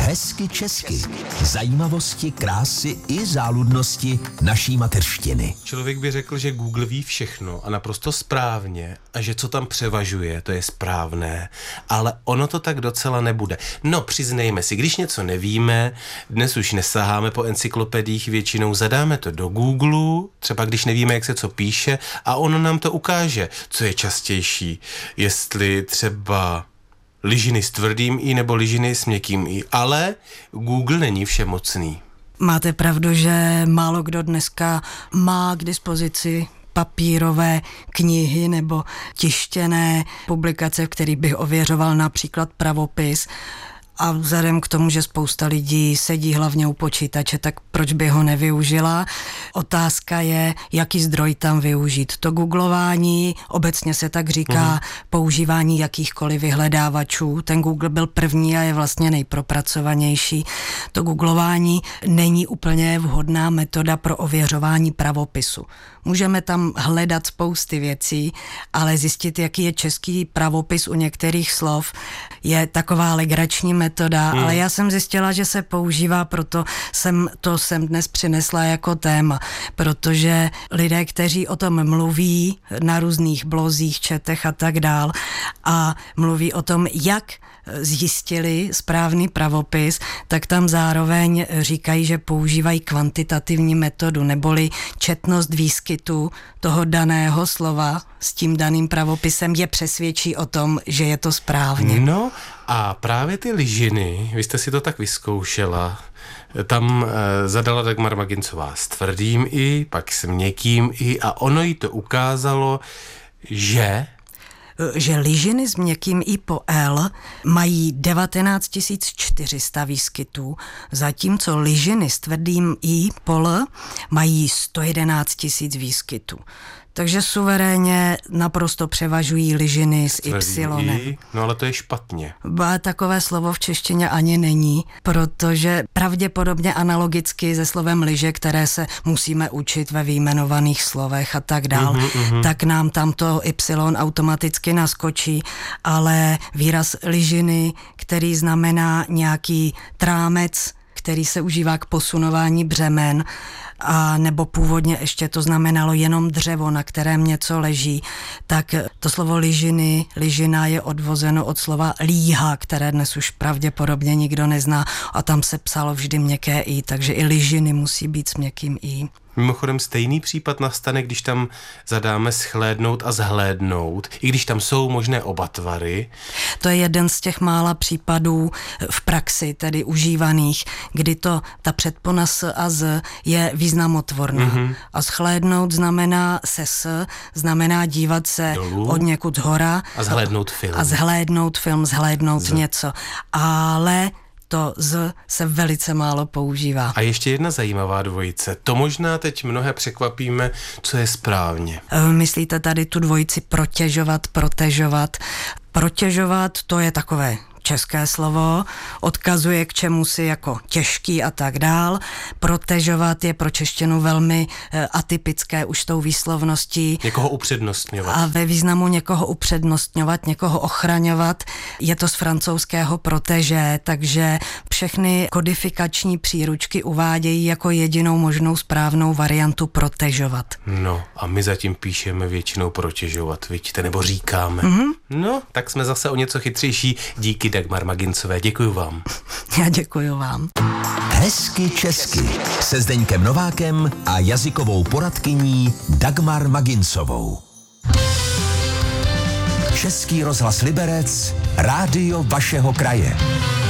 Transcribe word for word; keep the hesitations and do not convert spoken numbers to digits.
Hezky česky. Zajímavosti, krásy i záludnosti naší mateřštiny. Člověk by řekl, že Google ví všechno a naprosto správně a že co tam převažuje, to je správné, ale ono to tak docela nebude. No, přiznejme si, když něco nevíme, dnes už nesaháme po encyklopediích, většinou zadáme to do Google, třeba když nevíme, jak se co píše, a ono nám to ukáže, co je častější, jestli třeba lyžiny s tvrdým i nebo lyžiny s měkkým i, ale Google není všemocný. Máte pravdu, že málo kdo dneska má k dispozici papírové knihy nebo tištěné publikace, v kterých bych ověřoval například pravopis. A vzhledem k tomu, že spousta lidí sedí hlavně u počítače, tak proč by ho nevyužila? Otázka je, jaký zdroj tam využít. To googlování, obecně se tak říká, uhum. používání jakýchkoliv vyhledávačů. Ten Google byl první a je vlastně nejpropracovanější. To googlování není úplně vhodná metoda pro ověřování pravopisu. Můžeme tam hledat spousty věcí, ale zjistit, jaký je český pravopis u některých slov, je taková legrační metoda, hmm. ale já jsem zjistila, že se používá, proto jsem to sem dnes přinesla jako téma, protože lidé, kteří o tom mluví na různých blozích, četech a tak dál a mluví o tom, jak zjistili správný pravopis, tak tam zároveň říkají, že používají kvantitativní metodu, neboli četnost výskytu toho daného slova s tím daným pravopisem je přesvědčí o tom, že je to správně. No a právě ty lyžiny, vy jste si to tak vyzkoušela, tam e, zadala Dagmar Magincová s tvrdým i, pak s měkkým i a ono jí to ukázalo, že že lyžiny s měkkým i po L mají devatenáct tisíc čtyři sta výskytů, zatímco lyžiny s tvrdým i po L mají sto jedenáct tisíc výskytů. Takže suverénně naprosto převažují lyžiny s Y. No ale to je špatně. Ba, takové slovo v češtině ani není, protože pravděpodobně analogicky se slovem lyže, které se musíme učit ve vyjmenovaných slovech a tak dál, uhum, uhum. tak nám tam to Y automaticky naskočí, ale výraz lyžiny, který znamená nějaký trámec, který se užívá k posunování břemen, a nebo původně ještě to znamenalo jenom dřevo, na kterém něco leží, tak to slovo lyžiny, lyžina je odvozeno od slova líha, které dnes už pravděpodobně nikdo nezná a tam se psalo vždy měkké i, takže i lyžiny musí být s měkkým i. Mimochodem stejný případ nastane, když tam zadáme shlédnout a zhlédnout, i když tam jsou možné oba tvary. To je jeden z těch mála případů v praxi, tedy užívaných, kdy to, ta předpona s a z je významotvorná. Mm-hmm. A shlédnout znamená se s, znamená dívat se dolů, od někud hora. A zhlédnout film. A zhlédnout film, zhlédnout z. něco. Ale to z se velice málo používá. A ještě jedna zajímavá dvojice. To možná teď mnohé překvapíme, co je správně. Myslíte tady tu dvojici protěžovat, protežovat? Protěžovat, to je takové české slovo, odkazuje k čemu si jako těžký a tak dál. Protežovat je pro češtinu velmi e, atypické už tou výslovností. Někoho upřednostňovat. A ve významu někoho upřednostňovat, někoho ochraňovat. Je to z francouzského protégé, takže všechny kodifikační příručky uvádějí jako jedinou možnou správnou variantu protežovat. No a my zatím píšeme většinou protěžovat, vidíte, nebo říkáme. Mm-hmm. No, tak jsme zase o něco chytřejší. Díky Dagmar Magincové, děkuju vám. Já děkuju vám. Hezky česky se Zdeňkem Novákem a jazykovou poradkyní Dagmar Magincovou. Český rozhlas Liberec, rádio vašeho kraje.